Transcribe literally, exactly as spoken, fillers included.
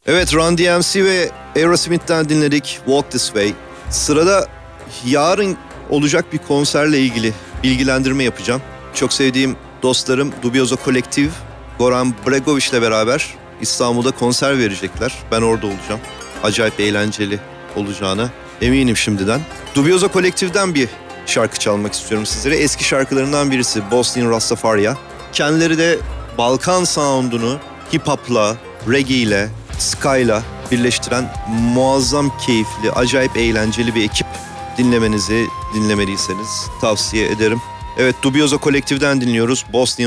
Evet, Run D M C ve Aerosmith'ten dinledik Walk This Way. Sırada yarın olacak bir konserle ilgili bilgilendirme yapacağım. Çok sevdiğim dostlarım Dubiozo Kolektif, Goran Bregovic ile beraber İstanbul'da konser verecekler. Ben orada olacağım. Acayip eğlenceli olacağına eminim şimdiden. Dubiozo Kolektif'ten bir şarkı çalmak istiyorum sizlere. Eski şarkılarından birisi Bosnian Rastafariya. Kendileri de Balkan sound'unu hip hop'la, reggae ile, ska'yla birleştiren muazzam keyifli, acayip eğlenceli bir ekip. Dinlemenizi, dinlemediyseniz tavsiye ederim. Evet, Dubiozo Kolektif'ten dinliyoruz. Bosnian